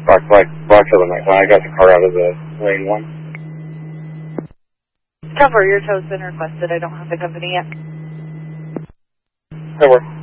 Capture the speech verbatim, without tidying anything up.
Black, black, black to the night when I got the car out of the lane one. Cover, your tow's been requested. I don't have the company yet. That works.